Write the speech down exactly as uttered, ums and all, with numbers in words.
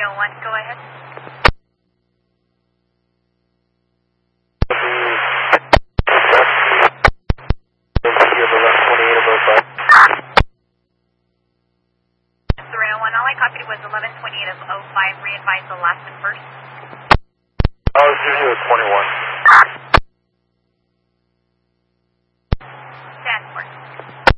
oh one, go ahead. three oh one, all I copied was eleven twenty-eight of oh five, re-advise the last and first.